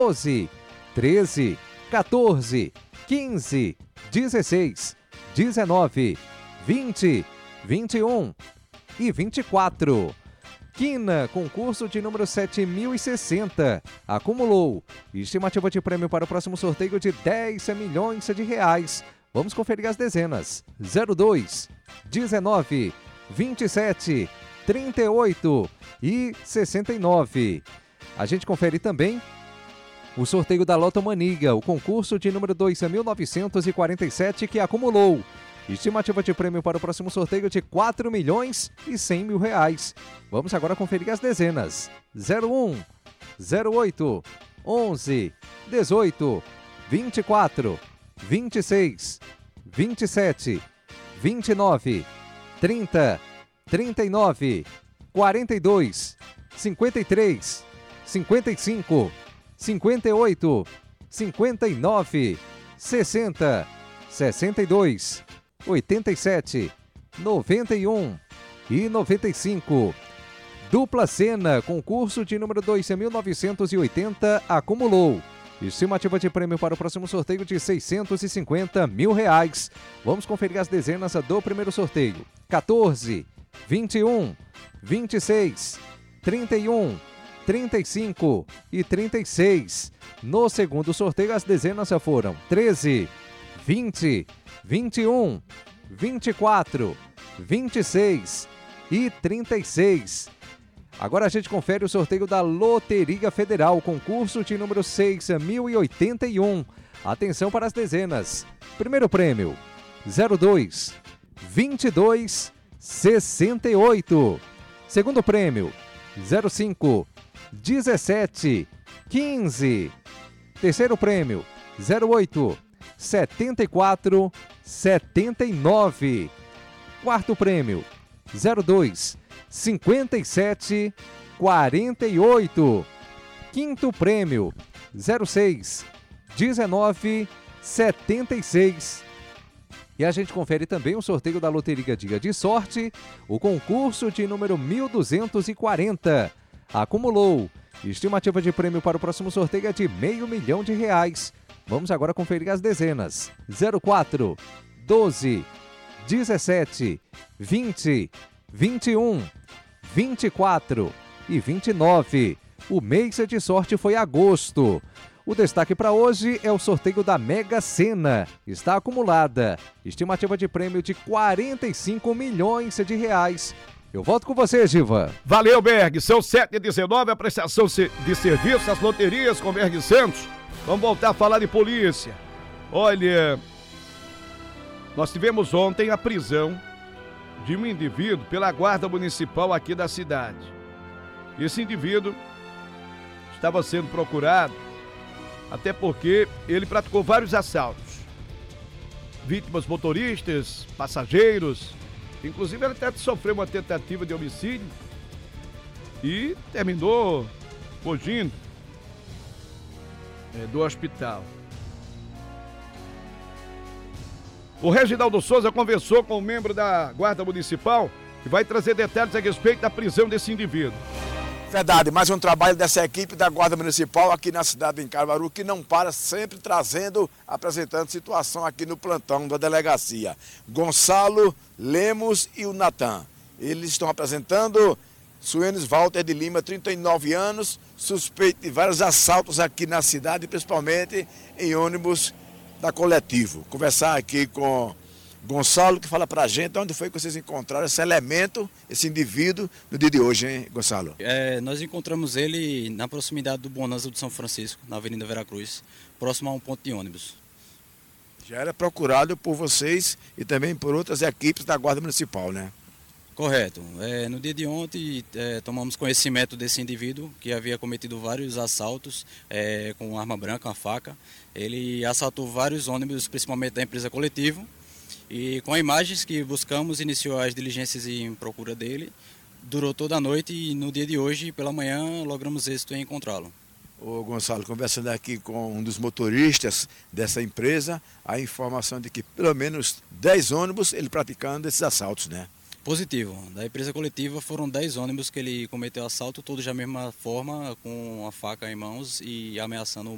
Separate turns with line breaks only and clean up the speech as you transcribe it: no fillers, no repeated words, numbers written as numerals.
12, 13, 14, 15, 16, 19, 20, 21 e 24. Quina, concurso de número 7060, acumulou estimativa de prêmio para o próximo sorteio de 10 milhões de reais. Vamos conferir as dezenas: 02, 19, 27, 38 e 69. A gente confere também o sorteio da Lotomania, o concurso de número 2.947, que acumulou estimativa de prêmio para o próximo sorteio de 4 milhões e 100 mil reais. Vamos agora conferir as dezenas: 01, 08, 11, 18, 24, 26, 27, 29, 30, 39, 42, 53, 55, 58, 59, 60, 62, 87, 91 e 95. Dupla Sena, concurso de número 2.980, acumulou estimativa de prêmio para o próximo sorteio de 650 mil reais. Vamos conferir as dezenas do primeiro sorteio: 14, 21, 26, 31, 35 e 36. No segundo sorteio, as dezenas foram 13, 20, 21, 24, 26 e 36. Agora a gente confere o sorteio da Loteria Federal, concurso de número 6.081. Atenção para as dezenas: primeiro prêmio 02, 22, 68. Segundo prêmio 05, 17, 15. Terceiro prêmio 08, 74, 79. Quarto prêmio 02, 57, 48. Quinto prêmio 06, 19, 76. E a gente confere também o sorteio da Loteria Dia de Sorte, o concurso de número 1240. Acumulou estimativa de prêmio para o próximo sorteio é de R$500 mil. Vamos agora conferir as dezenas: 04, 12, 17, 20, 21, 24 e 29. O mês de sorte foi agosto. O destaque para hoje é o sorteio da Mega Sena. Está acumulada estimativa de prêmio de 45 milhões de reais. Eu volto com você, Giva.
Valeu, Berg. São 7h19, a prestação de serviço das loterias com Berg Santos. Vamos voltar a falar de polícia. Olha, nós tivemos ontem a prisão de um indivíduo pela Guarda Municipal aqui da cidade. Esse indivíduo estava sendo procurado até porque ele praticou vários assaltos. Vítimas motoristas, passageiros. Inclusive ele até sofreu uma tentativa de homicídio e terminou fugindo do hospital. O Reginaldo Souza conversou com um membro da Guarda Municipal e vai trazer detalhes a respeito da prisão desse indivíduo.
Verdade, mais um trabalho dessa equipe da Guarda Municipal aqui na cidade de Caruaru, que não para, sempre apresentando situação aqui no plantão da delegacia. Gonçalo, Lemos e o Natan. Eles estão apresentando Suenes Walter de Lima, 39 anos, suspeito de vários assaltos aqui na cidade, principalmente em ônibus da Coletivo. Conversar aqui com Gonçalo, que fala pra gente onde foi que vocês encontraram esse elemento, esse indivíduo, no dia de hoje, hein, Gonçalo?
Nós encontramos ele na proximidade do Bonanza do São Francisco, na Avenida Veracruz, próximo a um ponto de ônibus.
Já era procurado por vocês e também por outras equipes da Guarda Municipal, né?
Correto. No dia de ontem, tomamos conhecimento desse indivíduo que havia cometido vários assaltos com arma branca, uma faca. Ele assaltou vários ônibus, principalmente da empresa Coletivo. E com imagens que buscamos, iniciou as diligências em procura dele. Durou toda a noite e no dia de hoje, pela manhã, logramos êxito em encontrá-lo.
Ô Gonçalo, conversando aqui com um dos motoristas dessa empresa, a informação de que pelo menos 10 ônibus ele praticando esses assaltos, né?
Positivo. Da empresa Coletiva foram 10 ônibus que ele cometeu assalto, todos da mesma forma, com a faca em mãos e ameaçando